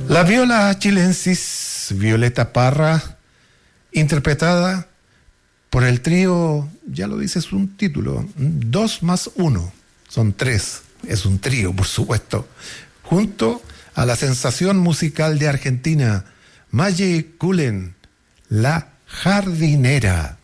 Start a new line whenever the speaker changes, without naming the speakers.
La viola chilensis Violeta Parra, interpretada por el trío, ya lo dice su título, 2 más 1, son 3, es un trío, por supuesto, junto a la sensación musical de Argentina, Maggie Cullen, La Jardinera.